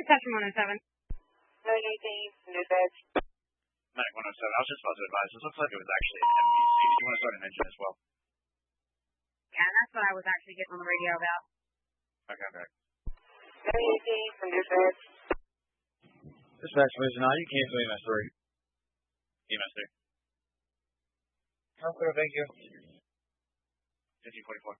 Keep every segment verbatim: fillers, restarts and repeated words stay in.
Spectrum one oh seven. nine eighteen, dispatch. Mac one oh seven, I was just about to advise. This looks like it was actually an M V C. Did you want to start an engine as well? Yeah, that's what I was actually getting on the radio about. Okay, okay. nine eighteen, from dispatch. Dispatch Division nine, you cancel E M S three. E M S three. Oh, clear, thank you. fifteen forty-four.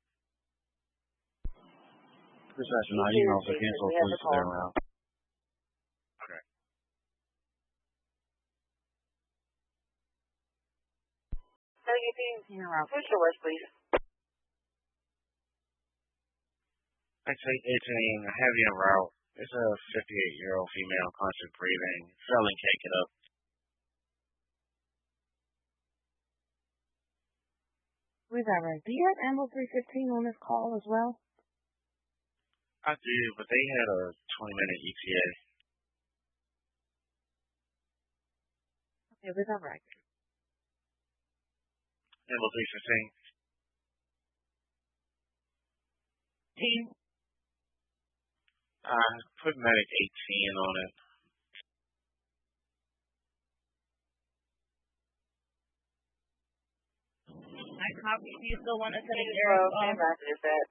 Dispatch nine, you can also cancel a police there route. Okay. nine eighteen, switch to west, please. X eight eighteen, heavy en route. It's a fifty-eight-year-old female, constant breathing, selling cake it up. Where's that right? Do you have Amble three fifteen on this call as well? I do, but they had a twenty-minute E T A. Okay, where's that right? Amble three fifteen. Team? Uh, put medic eighteen on it. I copy. Do you still want to send it Well, stand by for dispatch.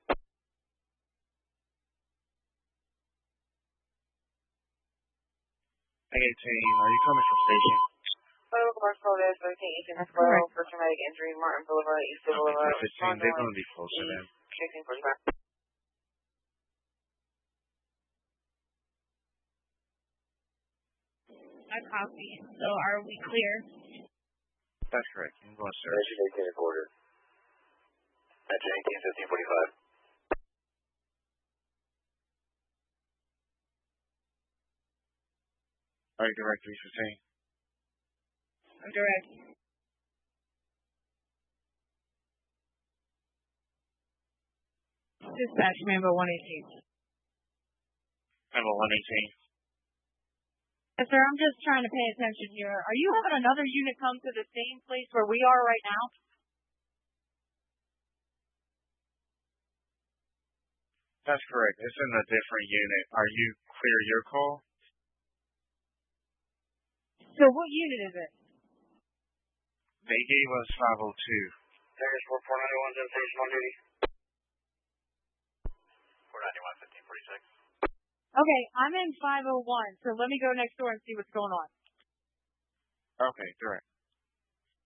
Medic eighteen, are you coming from station? Total commercial dash thirteen, eighteen twelve, for traumatic injury, Martin Boulevard, East Boulevard, fifteen, they're going to be closer then. sixteen forty-five. I copy. So are we clear? That's correct. You can go on search. Station eighteen reporter. Attention eighteen, fifteen forty-five. Are you direct three fifteen? I'm direct. Dispatch member one eighteen. Number one eighteen. Yes, sir, I'm just trying to pay attention here. Are you having another unit come to the same place where we are right now? That's correct. It's in a different unit. Are you clear your call? So what unit is it? They gave us five oh two. There's four ninety-one, station one duty. four ninety-one, fifteen forty-six. Okay, I'm in five oh one, so let me go next door and see what's going on. Okay, direct.